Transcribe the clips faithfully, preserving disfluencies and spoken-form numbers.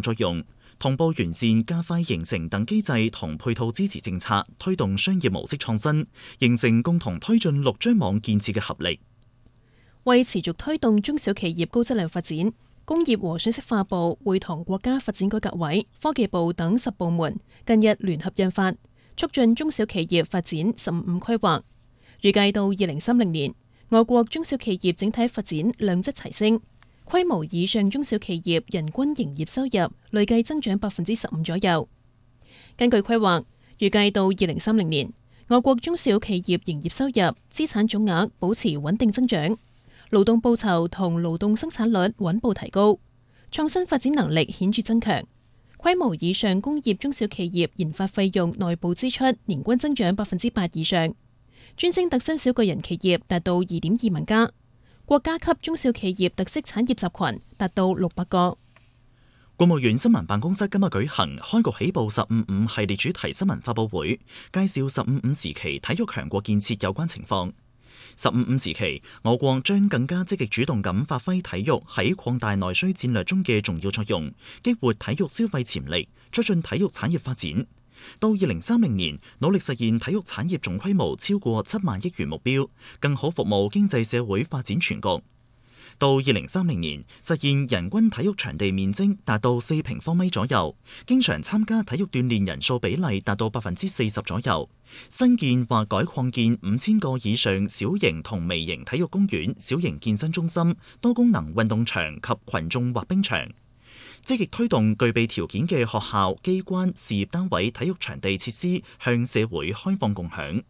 作用，同步完善加快形成等機制同配套支持政策，推動商業模式創新，形成共同推進陸張網建設嘅合力。 為持續推動中小企業高質量發展，工業和信息化部會同國家發展改革委、科技部等十部門近日聯合印發《促進中小企業發展十五規劃》，預計到二零三零年，我國中小企業整體發展量質齊升，規模以上中小企業人均營業收入累計增長百分之十五左右。根據規劃，預計到二零三零年，我國中小企業營業收入、資產總額保持穩定增長，勞動報酬同勞動生產率穩步提高，創新發展能力顯著增強。規模以上工業中小企業研發費用內部支出年均增長百分之八以上，專精特新小個人企業達到二點二萬家，國家級中小企業特色產業集群達到六百個。 國務院新聞辦公室今日舉行開局起步十五五系列主題新聞發佈會，介紹十五五時期體育強國建設有關情況。十五五時期，我國將更加積極主動咁發揮體育喺擴大內需戰略中嘅重要作用，激活體育消費潛力，促進體育產業發展。到二零三零年，努力實現體育產業總規模超過七萬億元目標，更好服務經濟社會發展全局。到二零三零年，實現人均體育場地面積達到四平方米左右，經常參加體育鍛煉人數比例達到百分之四十左右。新建或改擴建五千個以上小型同微型體育公園、小型健身中心、多功能運動場及群眾滑冰場。積極推動具備條件嘅學校、機關、事業單位體育場地設施向社會開放共享。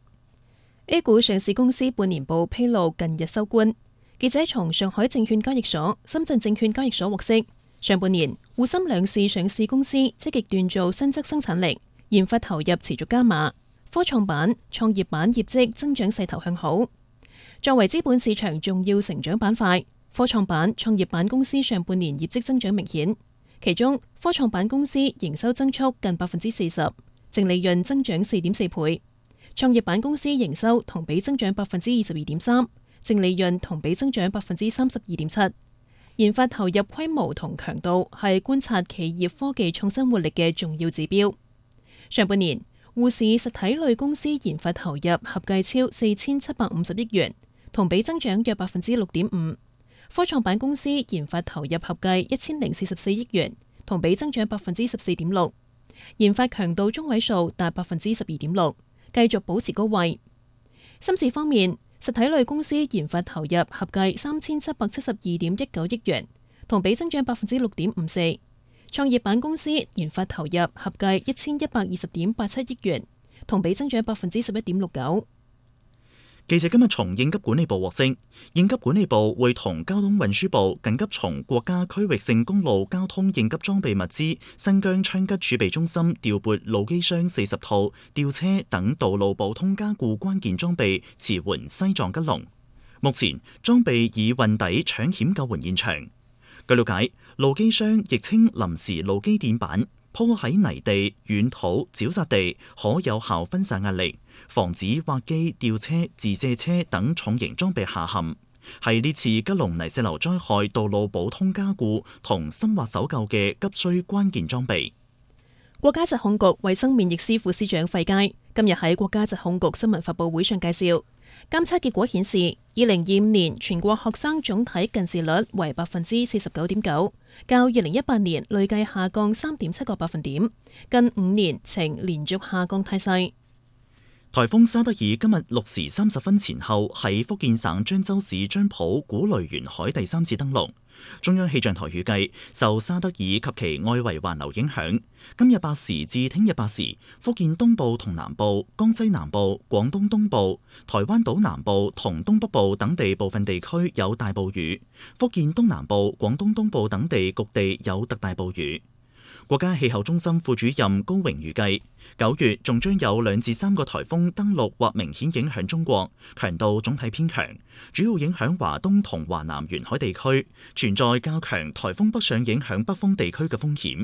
A 股上市公司半年報披露近日收官。記者從上海證券交易所、深圳證券交易所獲悉，上半年滬深兩市上市公司積極鍛造新質生產力，研發投入持續加碼，科創板、創業板業績增長勢頭向好。作為資本市場重要成長板塊，科創板、創業板公司上半年業績增長明顯，其中科創板公司營收增速近百分之四十，淨利潤增長四點四倍；創業板公司營收同比增長百分之二十二點三。淨利潤同比增長百分之三十二點七，研發投入規模同強度係觀察企業科技創新活力嘅重要指標。上半年，滬市實體類公司研發投入合計超四千七百五十億元，同比增長約百分之六點五。科創板公司研發投入合計一千零四十四億元，同比增長百分之十四點六。研發強度中位數達百分之十二點六，繼續保持高位。深市方面，實體類公司研發投入合計三千七百七十二點一九億元，同比增長百分之六點五四。創業板公司研發投入合計一千一百二十點八七億元，同比增長百分之十一點六九。 記者今日從應急管理部獲悉，應急管理部會同交通運輸部緊急從國家區域性公路交通應急裝備物資新疆昌吉儲備中心調撥路機箱四十套、吊車等道路普通加固關鍵裝備，馳援西藏吉隆。目前裝備已運抵搶險救援現場。據了解，路機箱亦稱臨時路機墊板，鋪喺泥地、軟土、沼澤地，可有效分散壓力，防止挖機、吊車、自卸車等重型裝備下陷，係呢次吉隆泥石流災害道路普通加固同深挖搜救嘅急需關鍵裝備。 國家疾控局衛生免疫司副司長費佳今日喺國家疾控局新聞發佈會上介紹，監測結果顯示，二零二五年全國學生總體近視率為百分之四十九點九，較二零一八年累計下降三點七個百分點，近五年呈連續下降態勢。 颱風沙德爾今日六時三十分前後喺福建省漳州市漳浦古雷沿海第三次登陸。中央氣象台預計，受沙德爾及其外圍環流影響，今日八時至聽日八時，福建東部同南部、江西南部、廣東東部、台灣島南部同東北部等地部分地區有大暴雨，福建東南部、廣東東部等地局地有特大暴雨。國家氣候中心副主任高榮預計，九月仲將有兩至三個颱風登陸或明顯影響中國，強度總體偏強，主要影響華東同華南沿海地區，存在較強颱風北上影響北方地區嘅風險。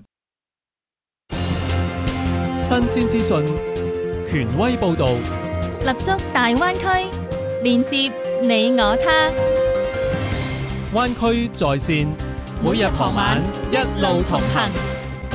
新鮮資訊，權威報導， 立足大灣區，連接你我他。 灣區在線，每日傍晚一路同行。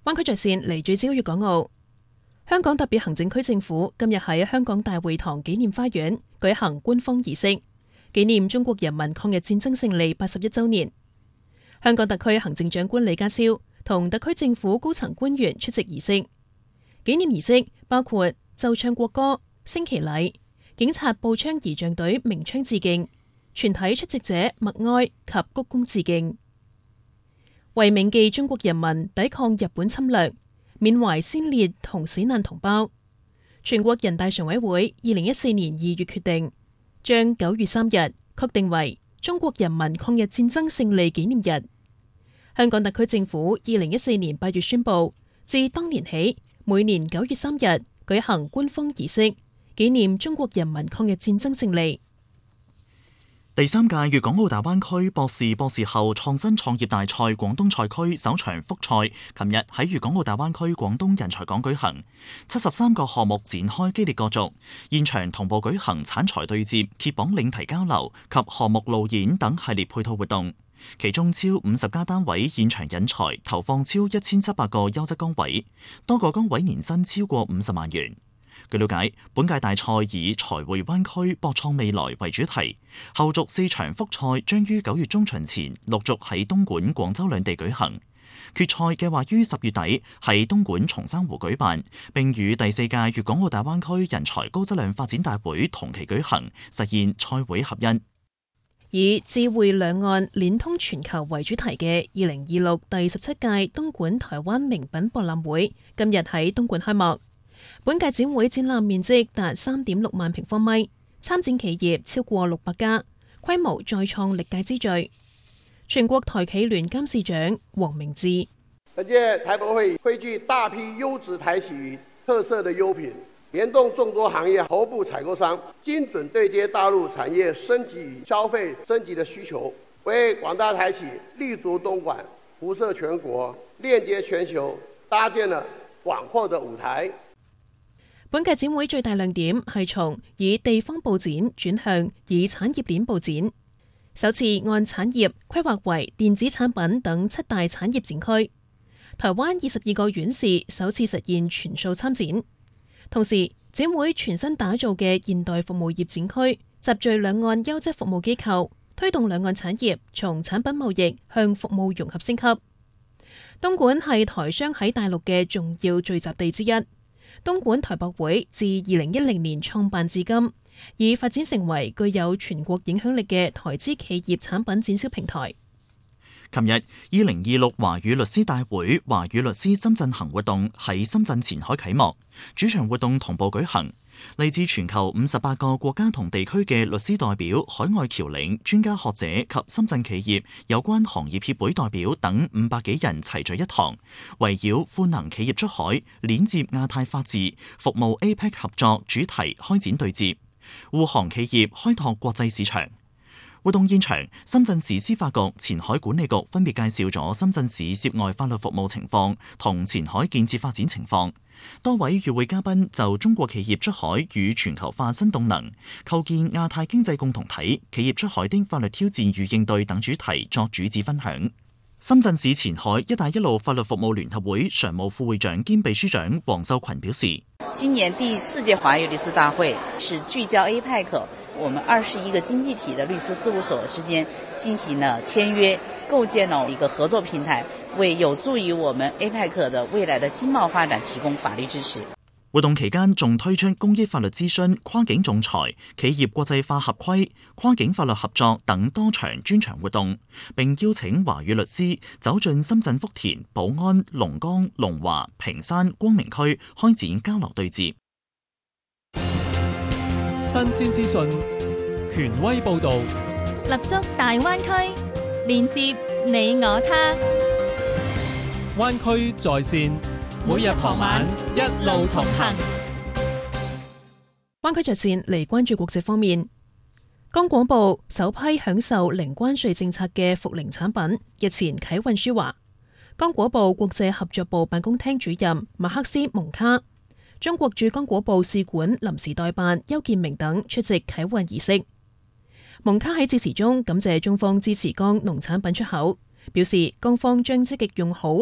灣區著線嚟聚焦粵港澳。香港特別行政區政府今日喺香港大會堂紀念花園舉行官方儀式，紀念中國人民抗日戰爭勝利八十一週年。香港特區行政長官李家超同特區政府高層官員出席儀式。紀念儀式包括奏唱國歌、升旗禮、警察步槍儀仗隊鳴槍致敬，全體出席者默哀及鞠躬致敬，為銘記中國人民抵抗日本侵略，緬懷先烈同死難同胞。全國人大常委會二零一四年二月決定，將九月三日確定為中國人民抗日戰爭勝利紀念日。香港特區政府二零一四年八月宣布，自當年起，每年九月三日舉行官方儀式，紀念中國人民抗日戰爭勝利。 第三屆粵港澳大灣區博士博士後創新創業大賽廣東賽區首場複賽，琴日喺粵港澳大灣區廣東人才港舉行，七十三個項目展開激烈角逐，現場同步舉行產才對接、揭榜領題交流及項目路演等系列配套活動，其中超五十家單位現場引才，投放超一千七百個優質崗位，多個崗位年薪超過五十萬元。據了解，本屆大賽以才匯灣區博創未來為主題，後續四場複賽將於九月中旬前陸續喺東莞、廣州兩地舉行。決賽計劃於十月底喺東莞松山湖舉辦，並與第四屆粵港澳大灣區人才高質量發展大會同期舉行，實現賽會合一。 以智匯兩岸連通全球為主題嘅二零二六第十七屆東莞台灣名品博覽會今日喺東莞開幕。本屆展會展覽面積達三點六萬平方米，參展企業超過六百家，規模再創歷屆之最。全國台企聯監事長黃明志： 本屆台博會匯聚大批優質台企與特色的優品，聯動眾多行業頭部採購商，精準對接大陸產業升級與消費升級的需求，為廣大台企立足東莞、輻射全國、鏈接全球搭建了廣闊的舞台。 本屆展會最大亮點係從以地方佈展轉向以產業鏈佈展，首次按產業規劃為電子產品等七大產業展區。台灣二十二個縣市首次實現全數參展，同時展會全新打造嘅現代服務業展區，集聚兩岸優質服務機構，推動兩岸產業從產品貿易向服務融合升級。東莞係台商喺大陸嘅重要聚集地之一。東莞台博會自二零一零年創辦至今，已發展成為具有全國影響力嘅台資企業產品展銷平台。 琴日，二零二六華語律師大會華語律師深圳行活動喺深圳前海啟幕，主場活動同步舉行。嚟自全球五十八個國家同地區嘅律師代表、海外僑領、專家學者及深圳企業有關行業協會代表等五百幾人齊聚一堂，圍繞賦能企業出海、鏈接亞太法治、服務 A P E C 合作主題開展對接，護航企業開拓國際市場。活動現場，深圳市司法局、前海管理局分別介紹咗深圳市涉外法律服務情況同前海建設發展情況。多位與會嘉賓就中國企業出海與全球化新動能、構建亞太經濟共同體、企業出海的法律挑戰與應對等主題作主旨分享。深圳市前海一帶一路法律服務聯合會常務副會長兼秘書長黃秀群表示， 今年第四屆華語律師大會是聚焦 A P E C， 我們二十一個經濟體的律師事務所之間進行了簽約，構建了一個合作平台，為有助於我們 A P E C 的未來的經貿發展提供法律支持。 活動期間仲推出公益法律諮詢、跨境仲裁、企業國際化合規、跨境法律合作等多場專場活動，並邀請華語律師走進深圳福田、寶安、龍崗、龍華、坪山、光明區開展交流對接。 新鮮資訊，權威報導， 立足大灣區，連接你我他。 灣區在線，每日傍晚一路同行。 灣區在線嚟關注國際方面，剛果報首批享受零關稅政策嘅復靈產品日前啟運輸華。剛果報國際合作部辦公廳主任馬克斯蒙卡、中國駐剛果報使館臨時代辦邱建明等出席啟運儀式。蒙卡喺致辭中感謝中方支持剛農產品出口，表示剛方將積極用好